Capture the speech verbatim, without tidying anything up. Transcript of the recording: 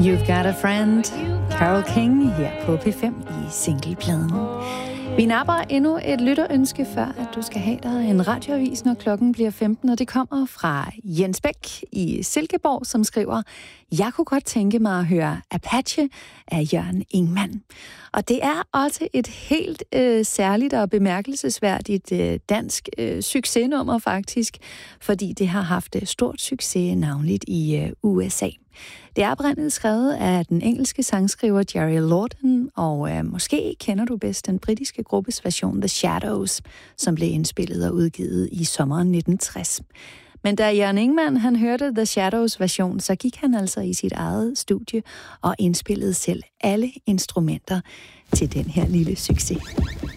You've Got a Friend, Carole King her på P fem i singlepladen. Vi napper endnu et lytterønske, før at du skal have dig en radioavis, når klokken bliver femten, og det kommer fra Jens Bæk i Silkeborg, som skriver: Jeg kunne godt tænke mig at høre Apache af Jørgen Ingmann. Og det er også et helt øh, særligt og bemærkelsesværdigt øh, dansk øh, succesnummer faktisk, fordi det har haft stort succes navnligt i øh, U S A. Det er oprindeligt skrevet af den engelske sangskriver Jerry Lawton, og øh, måske kender du bedst den britiske gruppes version The Shadows, som blev indspillet og udgivet i sommeren nitten tres. Men da Jørgen Ingmann han hørte The Shadows version, så gik han altså i sit eget studie og indspillede selv alle instrumenter til den her lille succes.